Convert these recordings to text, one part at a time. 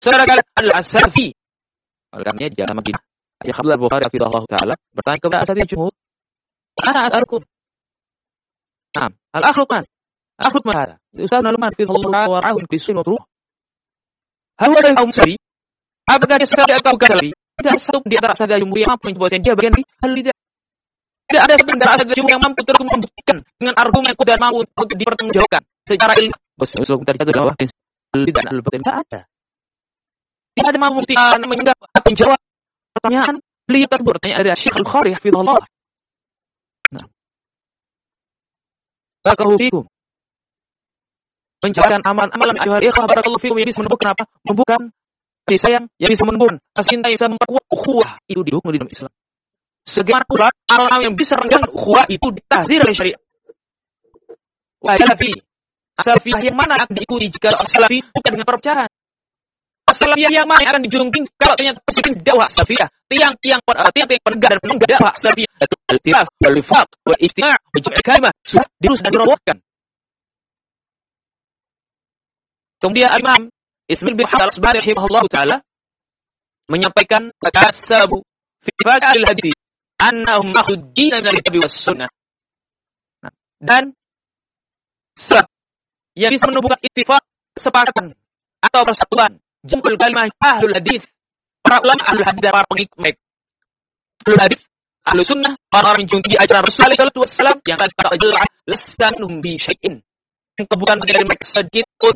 saudara kalian adalah as-salafi. Oleh karenanya di dalam Madinah, Syekh Abdul Bukhari hafizahullah taala bertanya kepada asatidz jumhur, "Ana as'alukum." Naam, al-akhluq man? Akhluq man hada? Ustaz Nalman hafizahullah wa ra'ahu fi sunnah ruh. Hal ada kaum salafi? Apakah dia salafi atau bukan salafi? Tidak satu di antara asatidz jumhur yang mampu menyebutkan dia bagian dari hal tidak. Tidak ada satu di antara asatidz jumhur yang mampu terus membuktikan dengan argumen kuat dan mampu untuk dipertanggungjawabkan secara ilmu. Usul tadi itu adalah tidak ada. Tidak ada mampu menjawab pertanyaan beliau tersebut. Pertanyaan dari Syekh Al-Bukhari hafizahullah. Nah, barakallahu fikum. Menjalankan amalan ayuhal ikhwah barakallahu fikum yang bisa menumbuhkan apa? Menumbuhkan kasih sayang yang bisa menumbuhkan cinta yang bisa memperkuat ukhuwah itu didukung di dalam Islam. Sebagaimana pula hal yang bisa renggang ukhuwah itu ditahdzir oleh syariat. Wa salafi. As-salafiyah yang mana akan diikuti jika as-salafi bukan dengan perpecahan? As-salafiyah yang mana akan dijunjung kalau ternyata pemimpin dakwah salafiyah, tiang-tiang penegak dan penenggak dakwah salafiyah, al-ittifaq wal wifaq wal ijtima' wa jam'ul kalimah sudah dirusak dan dirobohkan. Kemudian Imam Ismail bin Hamad al-Asbari rahimahullah taala menyampaikan takasabu fi faqil hadits annahum akhudina min al-kitab was sunnah. Dan sebab yang bisa menumbuhkan ittifaq, kesepakatan atau persatuan jam'ul kalimah ahlul hadis, para ulama ahlul hadis dan para pengikut mereka. Ahlul hadis, ahlus sunnah, orang-orang yang menjunjung ajaran Rasulullah sallallahu alaihi wasallam yang kata jelas lastanum bi syai'in. Yang bukan dari mereka sedikit pun.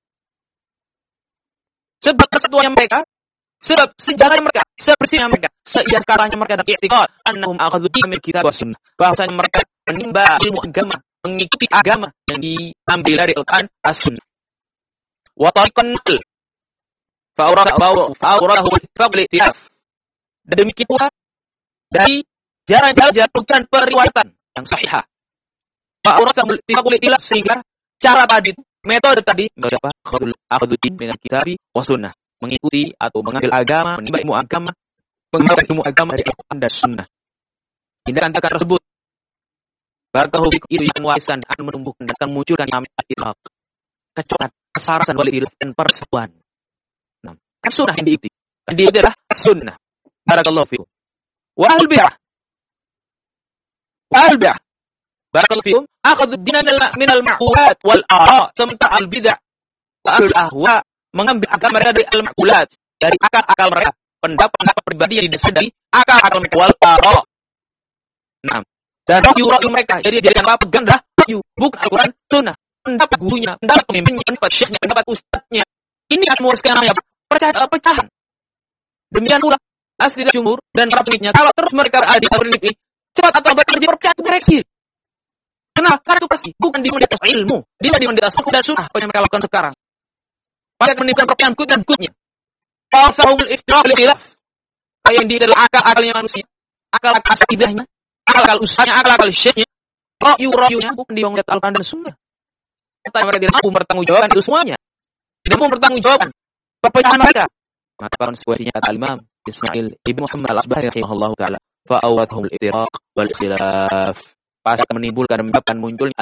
Sebab kesatuannya mereka, sebab sejarahnya mereka, sebersihnya mereka, seias sekarangnya mereka dan i'tiqad annahum akhadhu min kitab was sunnah. Bahwasanya mereka menimba ilmu agama, mengikuti agama yang diambil dari Al-Quran as-sunnah. Wa tariqan naql fa'aurahu al-ittifaq. Dan demikian pula dari jalan-jalan bukan periwayatan yang sahihah. Fa'aurahu al-ittifaq sehingga cara tadi, metode tadi apa? Akhadhu min al-kitabi was sunnah. Mengikuti atau mengambil agama, menimba ilmu agama, mengambil ilmu agama dari Al-Quran dan sunnah. Tindakan tersebut barakallahu fikum itu yang warisan akan menumbuhkan dan akan munculkan al-ittifaq, kecocokan, kesarasan wal ikhtilaf dan persatuan. Nah, sunnah yang diikuti. Dan dia adalah sunnah. Barakallahu fikum. Wa al-bid'ah. Al-bid'ah. Barakallahu fikum. Akhadhu ad-din min al-ma'qulat wal ara'. Sementara al-bid'ah wa al-ahwa mengambil agama mereka dari al-ma'qulat, dari akal-akal mereka, pendapat pribadi yang didasari dari akal-akal mereka wal ara'. Nah, dan rayu mereka jadi apa pegang dah rayu bukan Al-Quran sunnah, pendapat gurunya, pendapat pemimpinnya, pendapat syekhnya, pendapat ustadznya. Ini akan merumuskan namanya pecahan. Demikian pula asli jumhur dan para pengikutnya kalau terus mereka ada di Al-Quran ini cepat atau lambat terjadi perpecahan koreksi. Kenapa? Karena itu pasti bukan di atas ilmu, dia di atas Al-Quran dan sunnah. Apa yang mereka lakukan sekarang? Pada menimbulkan perpecahan kut dan kutnya. Falsafahul ikhtilaf lil khilaf. Yang dia adalah akal-akalnya manusia, akal-akal akidahnya, akal usahanya, akal syekhnya, rayu-rayunya bukan di Al-Quran dan sunnah. Kata mereka tidak mampu bertanggungjawabkan itu semuanya. Tidak mampu bertanggungjawabkan perpecahan mereka. Maka konsekuensinya kata Imam Ismail ibn Muhammad al-Asbari rahimahullahu taala, fa'awrathahul ittifaq wal ikhtilaf. Pasti akan menimbulkan dan menyebabkan munculnya